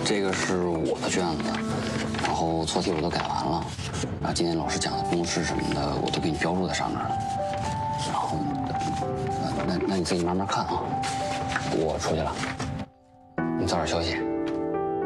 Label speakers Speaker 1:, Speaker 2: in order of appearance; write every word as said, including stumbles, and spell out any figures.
Speaker 1: 这个是我的卷子，然后错题我都改完了，然后今天老师讲的公式什么的我都给你标注在上面了。然后，那那那你自己慢慢看啊，我出去了，你早点休息。